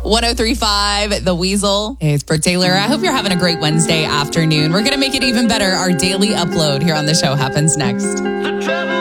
103.5, The Weasel. Hey, it's Brooke Taylor. I hope you're having a great Wednesday afternoon. We're going to make it even better. Our daily upload here on the show happens next.